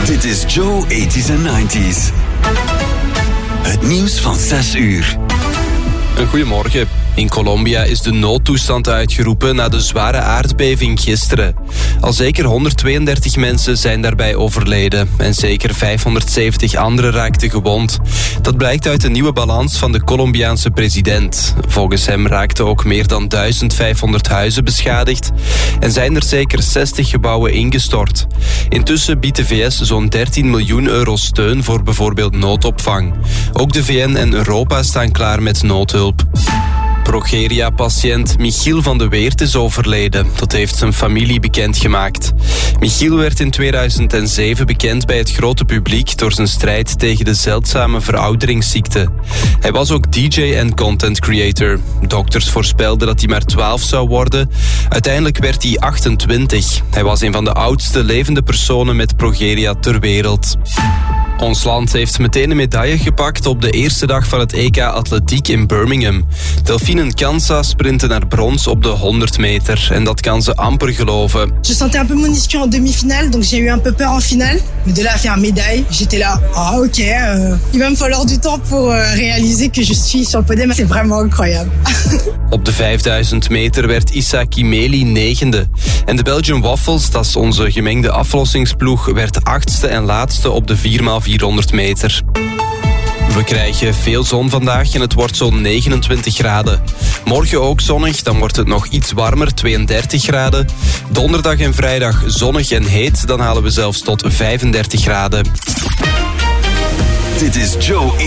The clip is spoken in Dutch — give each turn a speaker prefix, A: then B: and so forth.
A: Dit is Joe 80s en 90s. Het nieuws van 6 uur.
B: Een goedemorgen. In Colombia is de noodtoestand uitgeroepen na de zware aardbeving gisteren. Al zeker 132 mensen zijn daarbij overleden en zeker 570 anderen raakten gewond. Dat blijkt uit de nieuwe balans van de Colombiaanse president. Volgens hem raakten ook meer dan 1500 huizen beschadigd en zijn er zeker 60 gebouwen ingestort. Intussen biedt de VS zo'n 13 miljoen euro steun voor bijvoorbeeld noodopvang. Ook de VN en Europa staan klaar met noodhulp. Progeria-patiënt Michiel van de Weert is overleden. Dat heeft zijn familie bekendgemaakt. Michiel werd in 2007 bekend bij het grote publiek door zijn strijd tegen de zeldzame verouderingsziekte. Hij was ook DJ en content creator. Dokters voorspelden dat hij maar 12 zou worden. Uiteindelijk werd hij 28. Hij was een van de oudste levende personen met progeria ter wereld. Ons land heeft meteen een medaille gepakt op de eerste dag van het EK Atletiek in Birmingham. Delphine Nkansa sprintte naar brons op de 100 meter en dat kan ze amper geloven.
C: Je sentais un peu mon issue en demi-finale, donc j'ai eu un peu peur en finale. Mais de là à faire une médaille, j'étais là, il va me falloir du temps pour réaliser que je suis sur le podium. C'est vraiment incroyable.
B: Op de 5000 meter werd Issa Kimeli 9e. En de Belgian Waffles, dat is onze gemengde aflossingsploeg, werd 8e en laatste op de 4x400 meter. We krijgen veel zon vandaag en het wordt zo'n 29 graden. Morgen ook zonnig, dan wordt het nog iets warmer, 32 graden. Donderdag en vrijdag zonnig en heet, dan halen we zelfs tot 35 graden.
A: Dit is Joe